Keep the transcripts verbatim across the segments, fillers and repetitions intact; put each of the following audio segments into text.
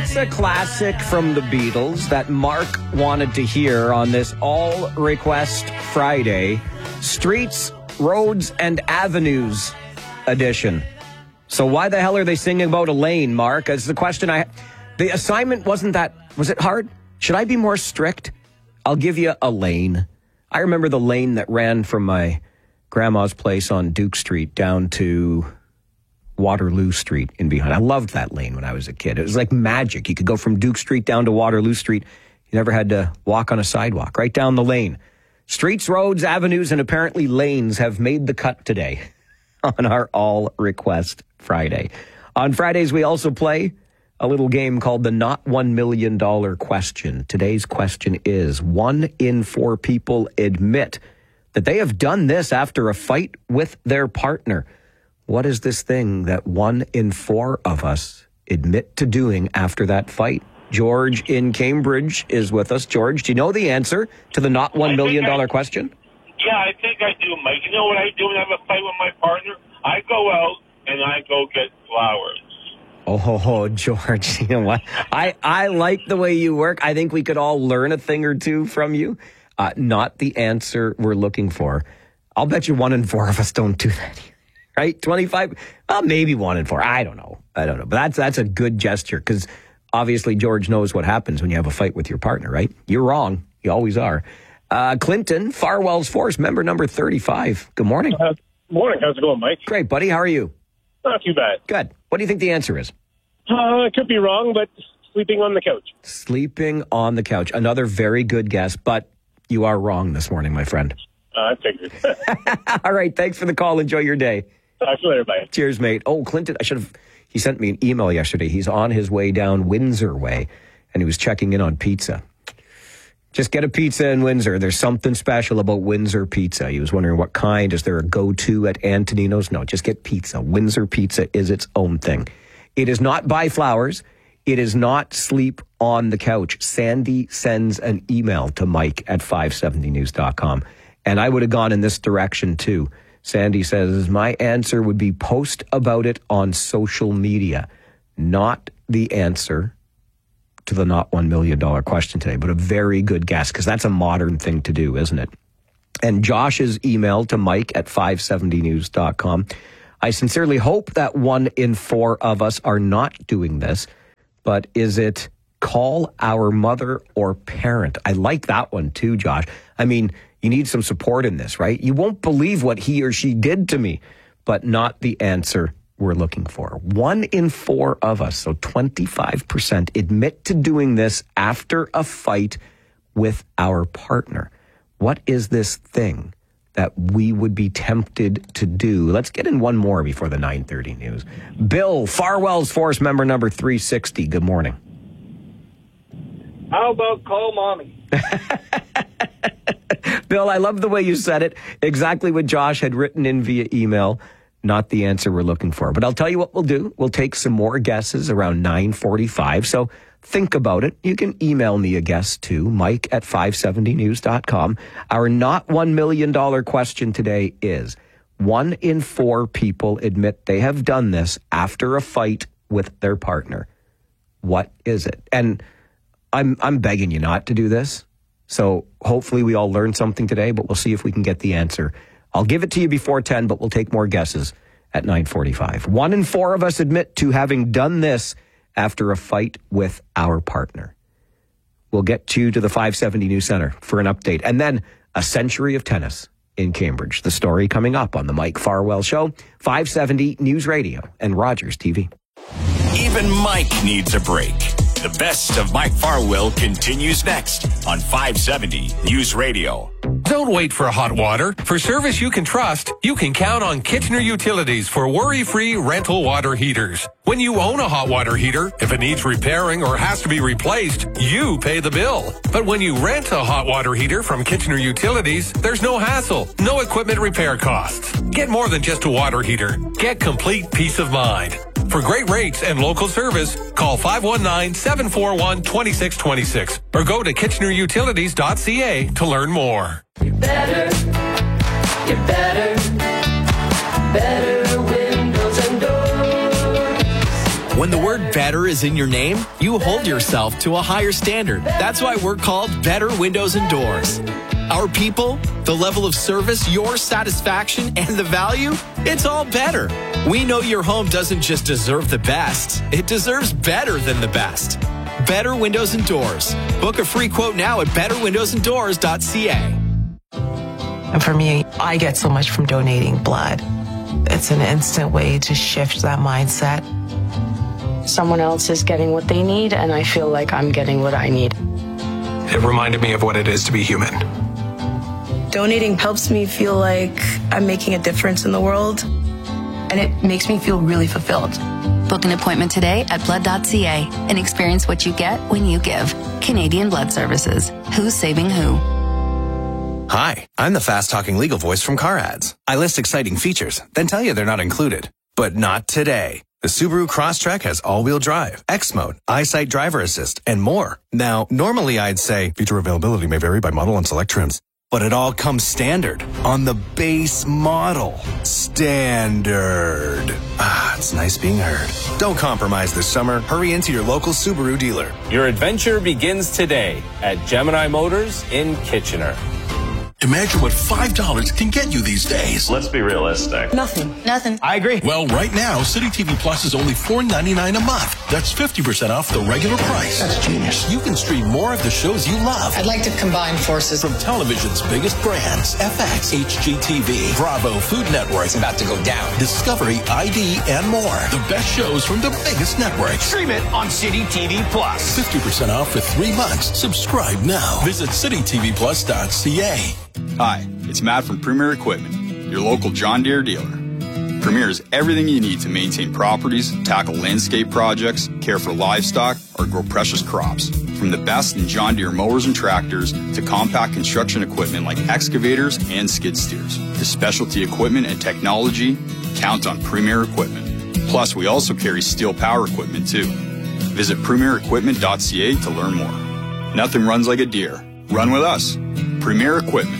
It's a classic from the Beatles that Mark wanted to hear on this All Request Friday, Streets, Roads, and Avenues edition. So why the hell are they singing about a lane, Mark? That's the question I... The assignment wasn't that... Was it hard? Should I be more strict? I'll give you a lane. I remember the lane that ran from my grandma's place on Duke Street down to Waterloo Street in behind. I loved that lane when I was a kid. It was like magic. You could go from Duke Street down to Waterloo Street. You never had to walk on a sidewalk. Right down the lane. Streets, roads, avenues, and apparently lanes have made the cut today on our All Request Friday. On Fridays, we also play a little game called the Not One Million Dollar Question. Today's question is, one in four people admit that they have done this after a fight with their partner. What is this thing that one in four of us admit to doing after that fight? George in Cambridge is with us. George, do you know the answer to the Not One Million Dollar Question? Yeah, I think I do, Mike. You know what I do when I have a fight with my partner? I go out and I go get flowers. Oh, ho, ho, George, you know what? I, I like the way you work. I think we could all learn a thing or two from you. Uh, not the answer we're looking for. I'll bet you one in four of us don't do that here. Right? twenty-five? Well, maybe one in four. I don't know. I don't know. But that's that's a good gesture because obviously George knows what happens when you have a fight with your partner, right? You're wrong. You always are. Uh, Clinton, Farwell's Force, member number thirty-five. Good morning. Uh, morning. How's it going, Mike? Great, buddy. How are you? Not too bad. Good. What do you think the answer is? Uh, I could be wrong, but sleeping on the couch. Sleeping on the couch. Another very good guess, but you are wrong this morning, my friend. Uh, I figured. All right. Thanks for the call. Enjoy your day. Talk to you later. Bye. Cheers, mate. Oh, Clinton, I should have... He sent me an email yesterday. He's on his way down Windsor Way, and he was checking in on pizza. Just get a pizza in Windsor. There's something special about Windsor pizza. He was wondering what kind. Is there a go-to at Antonino's? No, just get pizza. Windsor pizza is its own thing. It is not buy flowers. It is not sleep on the couch. Sandy sends an email to Mike at five seventy news dot com. And I would have gone in this direction too. Sandy says, my answer would be post about it on social media. Not the answer to the Not One Million Dollar Question today, but a very good guess because that's a modern thing to do, isn't it? And Josh's email to Mike at five seventy news dot com. I sincerely hope that one in four of us are not doing this, but is it call our mother or parent? I like that one too, Josh. I mean, you need some support in this, right? You won't believe what he or she did to me, but not the answer we're looking for. One in four of us, so twenty-five percent, admit to doing this after a fight with our partner. What is this thing that we would be tempted to do? Let's get in one more before the nine thirty news. Bill, Farwell's Force, member number three sixty. Good morning. How about call mommy? Bill, I love the way you said it. Exactly what Josh had written in via email. Not the answer we're looking for. But I'll tell you what we'll do. We'll take some more guesses around nine forty-five. So think about it. You can email me a guess too, Mike at five seventy news dot com. Our Not One Million Dollar Question today is, one in four people admit they have done this after a fight with their partner. What is it? And I'm I'm begging you not to do this. So hopefully we all learned something today, but we'll see if we can get the answer. I'll give it to you before ten, but we'll take more guesses at nine forty-five. One in four of us admit to having done this after a fight with our partner. We'll get you to the five seventy News Center for an update. And then a century of tennis in Cambridge. The story coming up on the Mike Farwell Show, five seventy News Radio and Rogers T V. Even Mike needs a break. The best of Mike Farwell continues next on five seventy News Radio. Don't wait for hot water. For service you can trust, you can count on Kitchener Utilities for worry-free rental water heaters. When you own a hot water heater, if it needs repairing or has to be replaced, you pay the bill. But when you rent a hot water heater from Kitchener Utilities, there's no hassle, no equipment repair costs. Get more than just a water heater. Get complete peace of mind. For great rates and local service, call five one nine, seven four one, two six two six or go to kitchener utilities dot c a to learn more. You're better, you're better, better windows and doors. When the word better is in your name, you hold yourself to a higher standard. That's why we're called Better Windows and Doors. Our people, the level of service, your satisfaction, and the value, it's all better. We know your home doesn't just deserve the best, it deserves better than the best. Better Windows and Doors. Book a free quote now at better windows and doors dot c a. And for me, I get so much from donating blood. It's an instant way to shift that mindset. Someone else is getting what they need, and I feel like I'm getting what I need. It reminded me of what it is to be human. Donating helps me feel like I'm making a difference in the world, and it makes me feel really fulfilled. Book an appointment today at blood dot c a and experience what you get when you give. Canadian Blood Services. Who's saving who? Hi, I'm the fast-talking legal voice from Car Ads. I list exciting features, then tell you they're not included. But not today. The Subaru Crosstrek has all-wheel drive, X-Mode, EyeSight driver assist, and more. Now, normally I'd say feature availability may vary by model and select trims, but it all comes standard on the base model. Standard. Ah, it's nice being heard. Don't compromise this summer. Hurry into your local Subaru dealer. Your adventure begins today at Gemini Motors in Kitchener. Imagine what five dollars can get you these days. Let's be realistic. Nothing. Nothing. I agree. Well, right now, City T V Plus is only four ninety-nine a month. That's fifty percent off the regular price. That's genius. You can stream more of the shows you love. I'd like to combine forces. From television's biggest brands, F X, H G T V, Bravo, Food Network. It's about to go down. Discovery, I D, and more. The best shows from the biggest networks. Stream it on City T V Plus. fifty percent off for three months. Subscribe now. Visit city t v plus dot c a. Hi, it's Matt from Premier Equipment, your local John Deere dealer. Premier is everything you need to maintain properties, tackle landscape projects, care for livestock, or grow precious crops. From the best in John Deere mowers and tractors to compact construction equipment like excavators and skid steers. To specialty equipment and technology, count on Premier Equipment. Plus, we also carry steel power equipment too. Visit premier equipment dot c a to learn more. Nothing runs like a Deere. Run with us. Premier Equipment.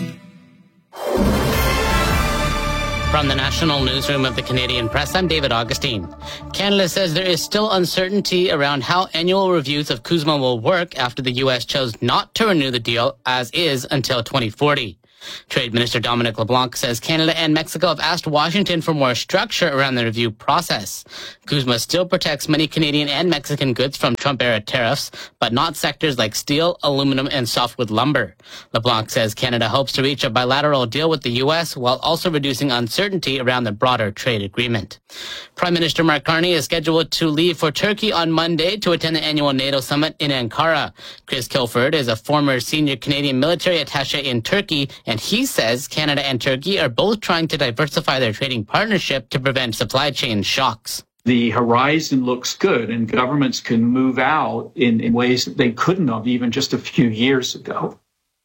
From the National Newsroom of the Canadian Press, I'm David Augustine. Canada says there is still uncertainty around how annual reviews of CUSMA will work after the U S chose not to renew the deal as is until twenty forty. Trade Minister Dominic LeBlanc says Canada and Mexico have asked Washington for more structure around the review process. CUSMA still protects many Canadian and Mexican goods from Trump-era tariffs, but not sectors like steel, aluminum, and softwood lumber. LeBlanc says Canada hopes to reach a bilateral deal with the U S while also reducing uncertainty around the broader trade agreement. Prime Minister Mark Carney is scheduled to leave for Turkey on Monday to attend the annual NATO summit in Ankara. Chris Kilford is a former senior Canadian military attaché in Turkey, and he says Canada and Turkey are both trying to diversify their trading partnership to prevent supply chain shocks. The horizon looks good, and governments can move out in, in ways that they couldn't have even just a few years ago.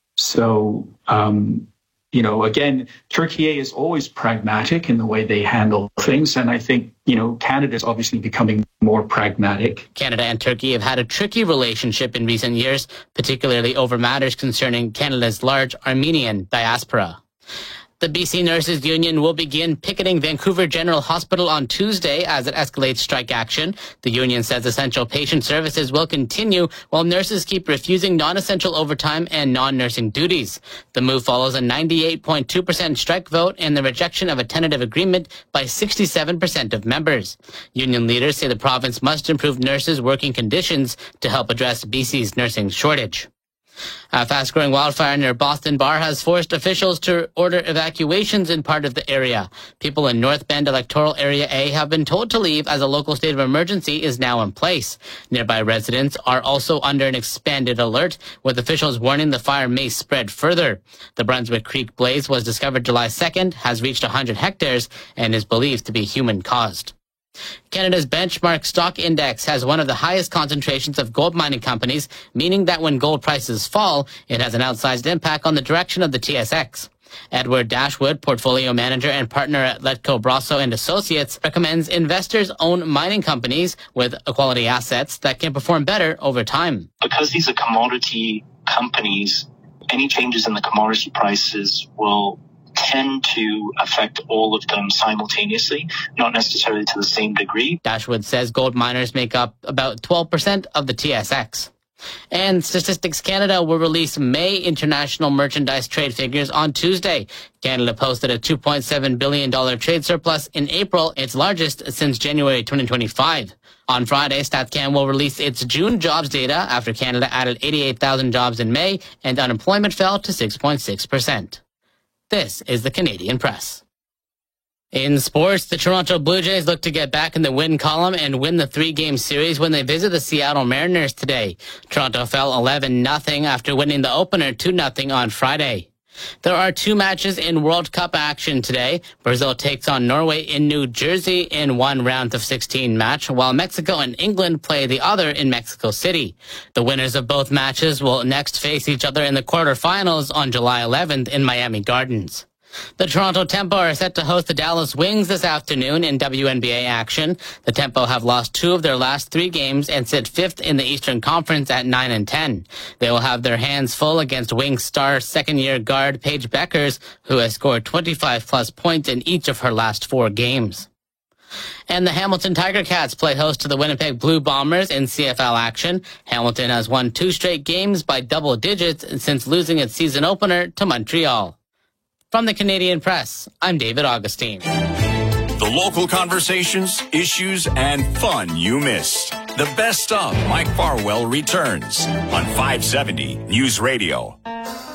So, um, you know, again, Turkey is always pragmatic in the way they handle things, and I think, you know, Canada is obviously becoming more pragmatic. Canada and Turkey have had a tricky relationship in recent years, particularly over matters concerning Canada's large Armenian diaspora. The B C Nurses Union will begin picketing Vancouver General Hospital on Tuesday as it escalates strike action. The union says essential patient services will continue while nurses keep refusing non-essential overtime and non-nursing duties. The move follows a ninety-eight point two percent strike vote and the rejection of a tentative agreement by sixty-seven percent of members. Union leaders say the province must improve nurses' working conditions to help address B C's nursing shortage. A fast-growing wildfire near Boston Bar has forced officials to order evacuations in part of the area. People in North Bend Electoral Area A have been told to leave as a local state of emergency is now in place. Nearby residents are also under an expanded alert, with officials warning the fire may spread further. The Brunswick Creek blaze was discovered July second, has reached one hundred hectares, and is believed to be human-caused. Canada's benchmark stock index has one of the highest concentrations of gold mining companies, meaning that when gold prices fall, it has an outsized impact on the direction of the T S X. Edward Dashwood, portfolio manager and partner at Letco Brasso and Associates, recommends investors own mining companies with quality assets that can perform better over time. Because these are commodity companies, any changes in the commodity prices will tend to affect all of them simultaneously, not necessarily to the same degree. Dashwood says gold miners make up about twelve percent of the T S X. And Statistics Canada will release May international merchandise trade figures on Tuesday. Canada posted a two point seven billion dollars trade surplus in April, its largest since January twenty twenty-five. On Friday, StatCan will release its June jobs data after Canada added eighty-eight thousand jobs in May and unemployment fell to six point six percent. This is the Canadian Press. In sports, the Toronto Blue Jays look to get back in the win column and win the three-game series when they visit the Seattle Mariners today. Toronto fell eleven nothing after winning the opener two nothing on Friday. There are two matches in World Cup action today. Brazil takes on Norway in New Jersey in one round of sixteen match, while Mexico and England play the other in Mexico City. The winners of both matches will next face each other in the quarterfinals on July eleventh in Miami Gardens. The Toronto Tempo are set to host the Dallas Wings this afternoon in W N B A action. The Tempo have lost two of their last three games and sit fifth in the Eastern Conference at nine and ten. They will have their hands full against Wings star second-year guard Paige Beckers, who has scored twenty-five plus points in each of her last four games. And the Hamilton Tiger Cats play host to the Winnipeg Blue Bombers in C F L action. Hamilton has won two straight games by double digits since losing its season opener to Montreal. From the Canadian Press, I'm David Augustine. The local conversations, issues, and fun you missed. The best of Mike Farwell returns on five seventy News Radio.